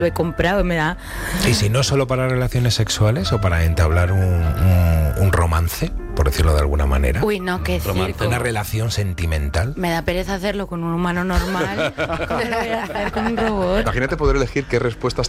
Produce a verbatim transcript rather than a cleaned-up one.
lo he comprado, me da... Y si no solo para relaciones sexuales o para entablar un, un, un romance, por decirlo de alguna manera. Uy, no, qué circo. Una relación sentimental. Me da pereza hacerlo con un humano normal. Pero lo voy a hacer con un robot. Imagínate poder elegir qué respuestas